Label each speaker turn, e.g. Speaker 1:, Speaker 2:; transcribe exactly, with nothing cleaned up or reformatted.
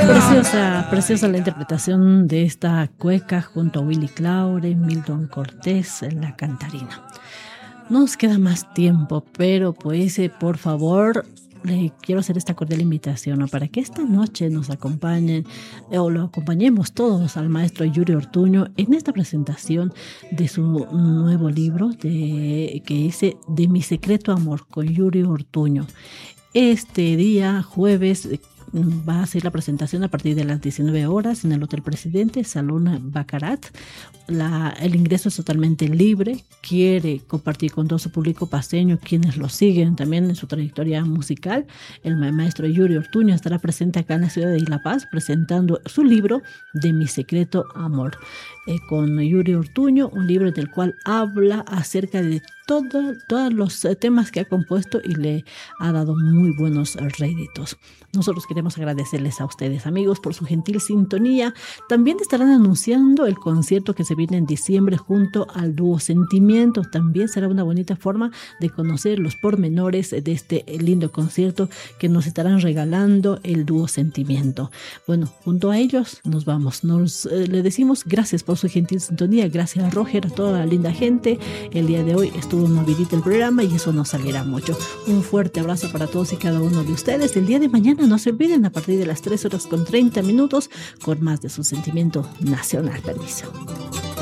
Speaker 1: Preciosa, preciosa la interpretación de esta cueca junto a Willy Claure, Milton Cortés, La Cantarina. No nos queda más tiempo, pero pues eh, por favor le quiero hacer esta cordial invitación, ¿no?, para que esta noche nos acompañen eh, o lo acompañemos todos al maestro Yuri Ortuño en esta presentación de su nuevo libro de, que dice De mi secreto amor, con Yuri Ortuño. Este día, jueves, va a ser la presentación a partir de las diecinueve horas en el Hotel Presidente, Salón Bacarat. La, el ingreso es totalmente libre. Quiere compartir con todo su público paseño, quienes lo siguen también en su trayectoria musical. El maestro Yuri Ortuño estará presente acá en la ciudad de La Paz presentando su libro De mi secreto amor. Eh, con Yuri Ortuño, un libro del cual habla acerca de todo, todos los temas que ha compuesto y le ha dado muy buenos réditos. Nosotros queremos agradecerles a ustedes, amigos, por su gentil sintonía. También estarán anunciando el concierto que se viene en diciembre junto al dúo Sentimiento. También será una bonita forma de conocer los pormenores de este lindo concierto que nos estarán regalando el dúo Sentimiento. Bueno, junto a ellos nos vamos. Nos eh, le decimos gracias por su gentil sintonía. Gracias a Roger, a toda la linda gente. El día de hoy estuvo movidito el programa y eso nos alegra mucho. Un fuerte abrazo para todos y cada uno de ustedes. El día de mañana no se olviden, a partir de las tres horas con treinta minutos, con más de su Sentimiento Nacional. Permiso.